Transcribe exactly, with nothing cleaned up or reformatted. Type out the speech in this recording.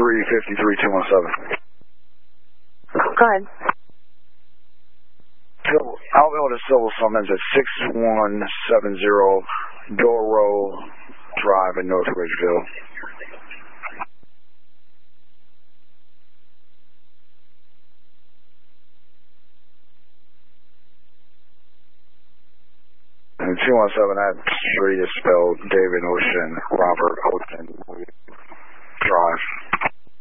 three fifty-three two one seven. Go ahead. Outbound to civil summons at six one seven zero Doro Drive in North Ridgeville. And two one seven, that street is spelled David Ocean, Robert Ocean.